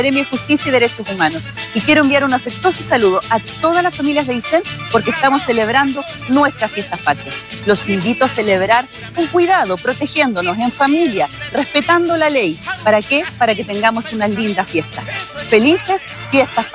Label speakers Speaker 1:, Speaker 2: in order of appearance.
Speaker 1: Gremio Justicia y Derechos Humanos. Y quiero enviar un afectuoso saludo a todas las familias de Aysén porque estamos celebrando nuestras fiestas patrias. Los invito a celebrar con cuidado, protegiéndonos en familia, respetando la ley. ¿Para qué? Para que tengamos unas lindas fiestas. Felices fiestas patrias.